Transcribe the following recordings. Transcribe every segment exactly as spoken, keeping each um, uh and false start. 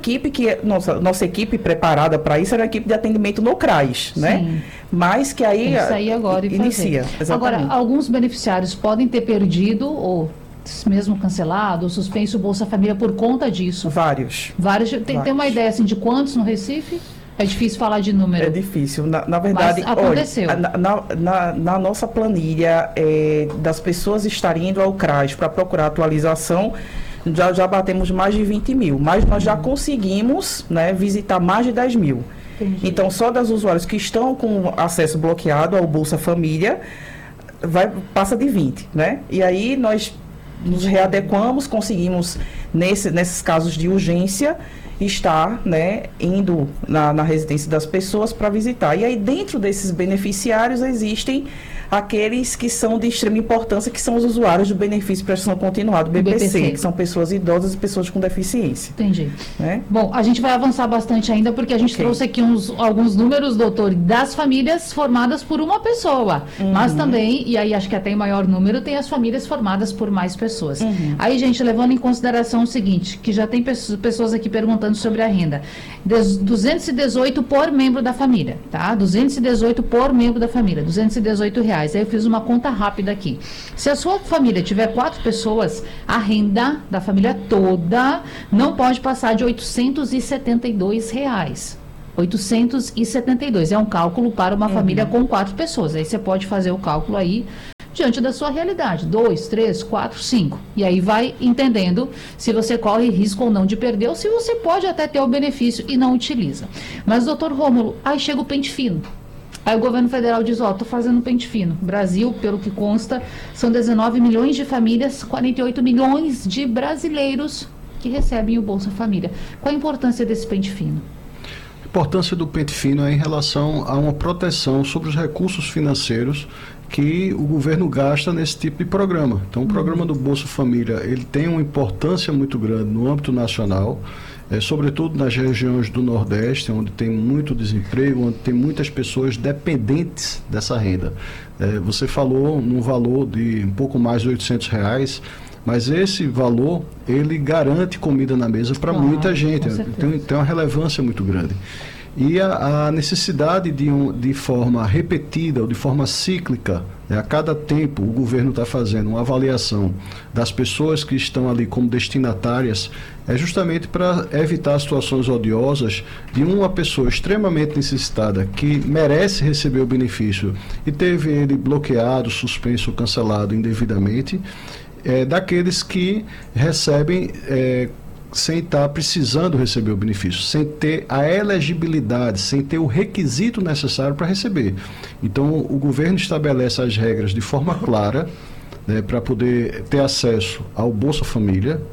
equipe que, nossa, nossa equipe preparada para isso era a equipe de atendimento no CRAS, né? Sim. Mas que aí... Tem que sair agora e inicia, fazer. exatamente. Agora, alguns beneficiários podem ter perdido ou mesmo cancelado ou suspenso o Bolsa Família por conta disso. Vários. Vários. Tem, Vários. tem uma ideia assim de quantos no Recife? É difícil falar de número. É difícil. Na, na verdade, mas aconteceu. Olha, na, na, na nossa planilha é, das pessoas estarem indo ao CRAS para procurar atualização, já, já batemos mais de vinte mil, mas nós já conseguimos, né, visitar mais de dez mil. Entendi. Então, só das usuários que estão com acesso bloqueado ao Bolsa Família, vai, passa de vinte, né? E aí nós nos readequamos, conseguimos, nesse, nesses casos de urgência, estar, né, indo na, na residência das pessoas para visitar. E aí, dentro desses beneficiários, existem aqueles que são de extrema importância, que são os usuários do benefício de prestação continuada, do B P C, B P C, que são pessoas idosas e pessoas com deficiência. Entendi. Né? Bom, a gente vai avançar bastante ainda, porque a gente okay. trouxe aqui uns, alguns números, doutor, das famílias formadas por uma pessoa. Uhum. Mas também, e aí acho que até em maior número, tem as famílias formadas por mais pessoas. Uhum. Aí, gente, levando em consideração o seguinte, que já tem pessoas aqui perguntando sobre a renda. duzentos e dezoito por membro da família, tá? duzentos e dezoito por membro da família, duzentos e dezoito reais. Aí eu fiz uma conta rápida aqui. Se a sua família tiver quatro pessoas, a renda da família toda não pode passar de oitocentos e setenta e dois reais. oitocentos e setenta e dois. É um cálculo para uma uhum. família com quatro pessoas. Aí você pode fazer o cálculo aí diante da sua realidade. Dois, três, quatro, cinco. E aí vai entendendo se você corre risco ou não de perder, ou se você pode até ter o benefício e não utiliza. Mas, doutor Rômulo, aí chega o pente fino. Aí o governo federal diz, ó, tô fazendo pente fino. Brasil, pelo que consta, são dezenove milhões de famílias, quarenta e oito milhões de brasileiros que recebem o Bolsa Família. Qual a importância desse pente fino? A importância do pente fino é em relação a uma proteção sobre os recursos financeiros que o governo gasta nesse tipo de programa. Então, o programa do Bolsa Família, ele tem uma importância muito grande no âmbito nacional, é, sobretudo nas regiões do Nordeste, onde tem muito desemprego, onde tem muitas pessoas dependentes dessa renda. É, você falou num valor de um pouco mais de oitocentos reais, mas esse valor, ele garante comida na mesa para claro, muita gente, tem, tem uma relevância muito grande. E a, a necessidade de, um, de forma repetida ou de forma cíclica, né, a cada tempo o governo está fazendo uma avaliação das pessoas que estão ali como destinatárias, é justamente para evitar situações odiosas de uma pessoa extremamente necessitada que merece receber o benefício e teve ele bloqueado, suspenso ou cancelado indevidamente, é, daqueles que recebem é, sem estar precisando receber o benefício, sem ter a elegibilidade, sem ter o requisito necessário para receber. Então, o governo estabelece as regras de forma clara, né, para poder ter acesso ao Bolsa Família,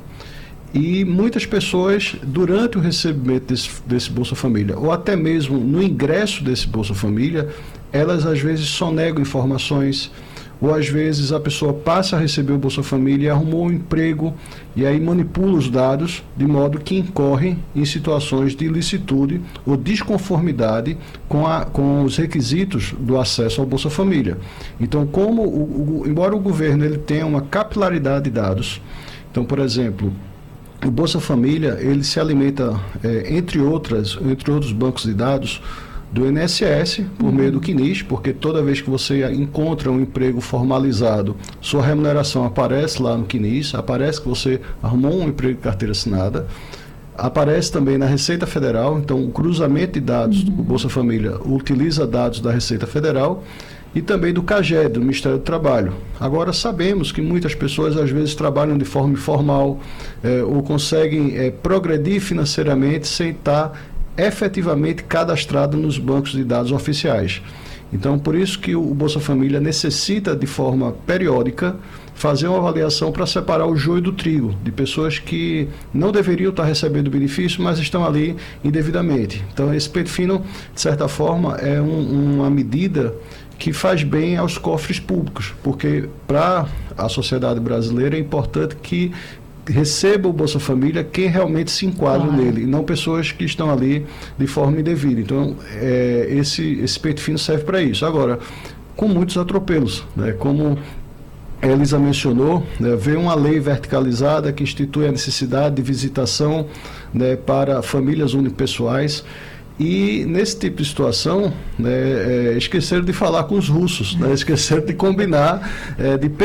e muitas pessoas, durante o recebimento desse, desse Bolsa Família, ou até mesmo no ingresso desse Bolsa Família, elas às vezes sonegam informações, ou às vezes a pessoa passa a receber o Bolsa Família e arrumou um emprego e aí manipula os dados de modo que incorre em situações de ilicitude ou desconformidade com, a, com os requisitos do acesso ao Bolsa Família. Então, como o, o, embora o governo ele tenha uma capilaridade de dados, então, por exemplo, o Bolsa Família ele se alimenta, é, entre, outras, entre outros bancos de dados, do I N S S, por uhum. meio do CNIS, porque toda vez que você encontra um emprego formalizado, sua remuneração aparece lá no CNIS, aparece que você arrumou um emprego de carteira assinada, aparece também na Receita Federal, então o cruzamento de dados uhum. do Bolsa Família utiliza dados da Receita Federal e também do CAGED, do Ministério do Trabalho. Agora, sabemos que muitas pessoas às vezes trabalham de forma informal eh, ou conseguem eh, progredir financeiramente sem estar efetivamente cadastrado nos bancos de dados oficiais. Então, por isso que o Bolsa Família necessita, de forma periódica, fazer uma avaliação para separar o joio do trigo, de pessoas que não deveriam estar recebendo benefício, mas estão ali indevidamente. Então, esse pente fino, de certa forma, é um, uma medida que faz bem aos cofres públicos, porque para a sociedade brasileira é importante que receba o Bolsa Família quem realmente se enquadra claro. nele, e não pessoas que estão ali de forma indevida. Então, é, esse, esse pente fino serve para isso. Agora, com muitos atropelos, né? Como a Elisa mencionou, né, veio uma lei verticalizada que institui a necessidade de visitação, né, para famílias unipessoais. E nesse tipo de situação, né, é, esqueceram de falar com os russos, né, esqueceram de combinar, é, de